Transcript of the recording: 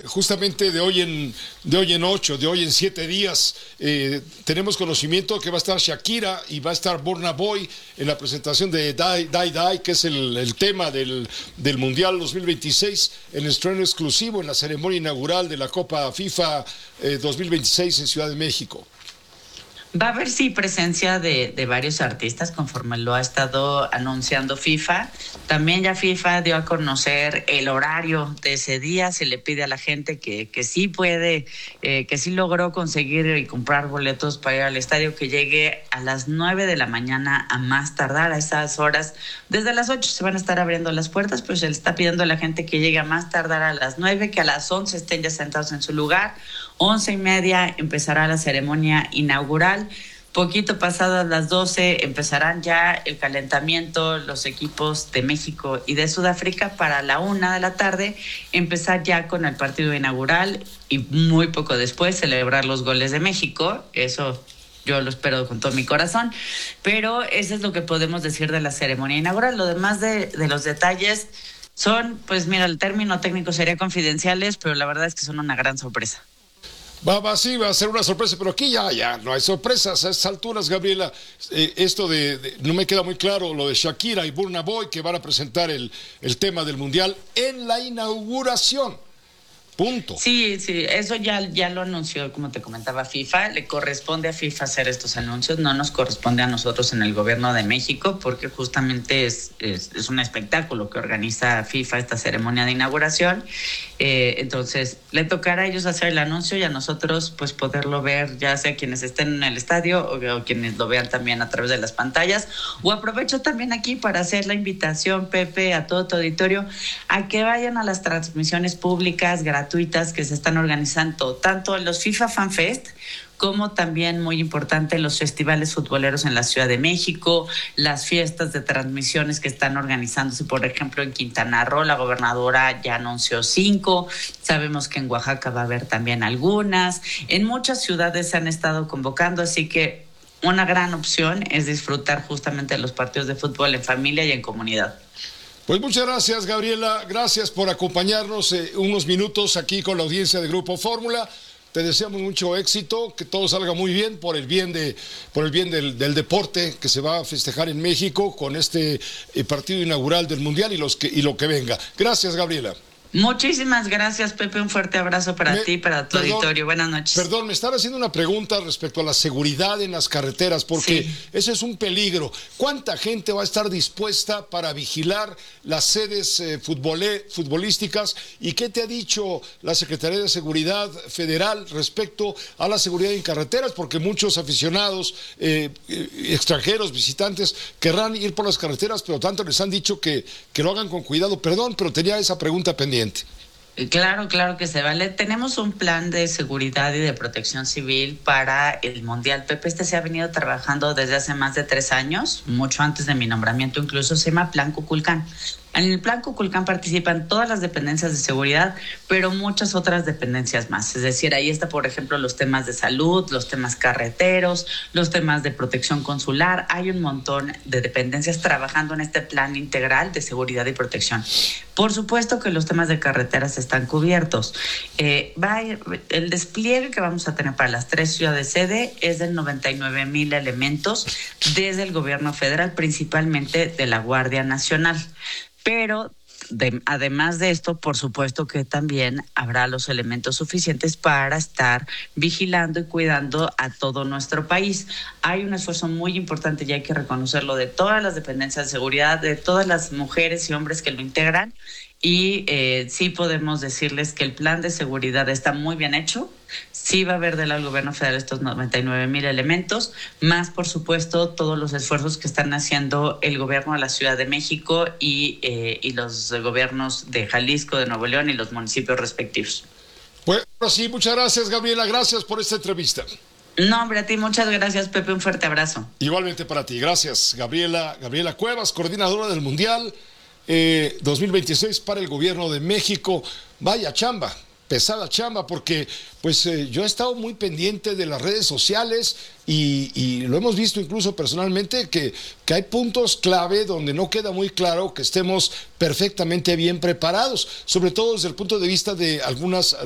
justamente de hoy en 7 días, tenemos conocimiento que va a estar Shakira y va a estar Burna Boy en la presentación de Die, que es el tema del Mundial 2026, en el estreno exclusivo en la ceremonia inaugural de la Copa FIFA 2026 en Ciudad de México. Va a haber, sí, presencia de varios artistas conforme lo ha estado anunciando FIFA. También ya FIFA dio a conocer el horario de ese día. Se le pide a la gente que sí puede, que sí logró conseguir y comprar boletos para ir al estadio, que llegue a las 9 de la mañana a más tardar. A esas horas, desde las 8 se van a estar abriendo las puertas, pero se le está pidiendo a la gente que llegue a más tardar a las 9, que a las 11 estén ya sentados en su lugar. 11:30 empezará la ceremonia inaugural. Poquito pasadas las 12 empezarán ya el calentamiento, los equipos de México y de Sudáfrica, para la 1 de la tarde empezar ya con el partido inaugural y muy poco después celebrar los goles de México. Eso yo lo espero con todo mi corazón, pero eso es lo que podemos decir de la ceremonia inaugural. Lo demás de los detalles son, pues mira, el término técnico sería confidenciales, pero la verdad es que son una gran sorpresa. Sí, va a ser una sorpresa, pero aquí ya no hay sorpresas a estas alturas, Gabriela. Esto no me queda muy claro lo de Shakira y Burna Boy, que van a presentar el tema del Mundial en la inauguración. Punto. Sí, eso ya lo anunció, como te comentaba, FIFA. Le corresponde a FIFA hacer estos anuncios, no nos corresponde a nosotros en el gobierno de México, porque justamente es un espectáculo que organiza FIFA, esta ceremonia de inauguración. Entonces, le tocará a ellos hacer el anuncio y a nosotros pues poderlo ver, ya sea quienes estén en el estadio o quienes lo vean también a través de las pantallas. O aprovecho también aquí para hacer la invitación, Pepe, a todo tu auditorio, a que vayan a las transmisiones públicas gratuitas que se están organizando, tanto en los FIFA Fan Fest como también, muy importante, los festivales futboleros en la Ciudad de México, las fiestas de transmisiones que están organizándose. Por ejemplo, en Quintana Roo, la gobernadora ya anunció 5, sabemos que en Oaxaca va a haber también algunas, en muchas ciudades se han estado convocando, así que una gran opción es disfrutar justamente de los partidos de fútbol en familia y en comunidad. Pues muchas gracias, Gabriela, gracias por acompañarnos unos minutos aquí con la audiencia de Grupo Fórmula. Te deseamos mucho éxito, que todo salga muy bien por el bien del deporte que se va a festejar en México con este partido inaugural del Mundial y lo que venga. Gracias, Gabriela. Muchísimas gracias, Pepe. Un fuerte abrazo para ti y para tu auditorio. Buenas noches. Perdón, me están haciendo una pregunta respecto a la seguridad en las carreteras, porque sí, ese es un peligro. ¿Cuánta gente va a estar dispuesta para vigilar las sedes futbolísticas? ¿Y qué te ha dicho la Secretaría de Seguridad Federal respecto a la seguridad en carreteras? Porque muchos aficionados extranjeros, visitantes, querrán ir por las carreteras, pero tanto les han dicho que lo hagan con cuidado. Perdón, pero tenía esa pregunta pendiente. Claro que se vale. Tenemos un plan de seguridad y de protección civil para el Mundial. Pepe, se ha venido trabajando desde hace más de 3 años, mucho antes de mi nombramiento incluso. Se llama Plan Kukulkan. En el Plan Kukulkan participan todas las dependencias de seguridad, pero muchas otras dependencias más. Es decir, ahí está, por ejemplo, los temas de salud, los temas carreteros, los temas de protección consular. Hay un montón de dependencias trabajando en este plan integral de seguridad y protección. Por supuesto que los temas de carreteras están cubiertos. El despliegue que vamos a tener para las 3 ciudades sede es de 99,000 elementos desde el gobierno federal, principalmente de la Guardia Nacional. Pero además de esto, por supuesto que también habrá los elementos suficientes para estar vigilando y cuidando a todo nuestro país. Hay un esfuerzo muy importante, y hay que reconocerlo, de todas las dependencias de seguridad, de todas las mujeres y hombres que lo integran. Y sí podemos decirles que el plan de seguridad está muy bien hecho. Sí va a haber del gobierno federal estos 99,000 elementos, más por supuesto todos los esfuerzos que están haciendo el gobierno de la Ciudad de México y los gobiernos de Jalisco, de Nuevo León y los municipios respectivos. Bueno, sí, muchas gracias, Gabriela, gracias por esta entrevista. No, hombre, a ti muchas gracias, Pepe, un fuerte abrazo. Igualmente para ti, gracias, Gabriela Cuevas, coordinadora del Mundial 2026 para el gobierno de México. Vaya chamba, pesada chamba, porque pues yo he estado muy pendiente de las redes sociales y lo hemos visto incluso personalmente que hay puntos clave donde no queda muy claro que estemos perfectamente bien preparados, sobre todo desde el punto de vista de algunas